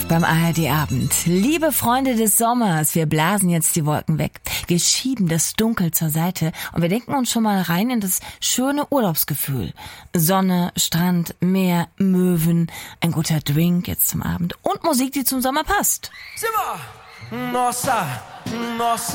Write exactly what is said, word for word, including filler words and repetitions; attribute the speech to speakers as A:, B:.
A: beim A R D-Abend. Liebe Freunde des Sommers, wir blasen jetzt die Wolken weg. Wir schieben das Dunkel zur Seite und wir denken uns schon mal rein in das schöne Urlaubsgefühl. Sonne, Strand, Meer, Möwen, ein guter Drink jetzt zum Abend und Musik, die zum Sommer passt.
B: Simmer! Nossa, nossa.